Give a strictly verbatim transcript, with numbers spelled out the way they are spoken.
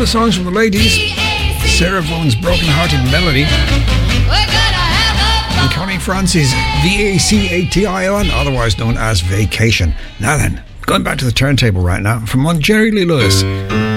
of songs from the ladies. Sarah Vaughan's Broken Hearted Melody. And Connie Francis' V A C A T I O N, otherwise known as Vacation. Now then, going back to the turntable right now, from one Jerry Lee Lewis.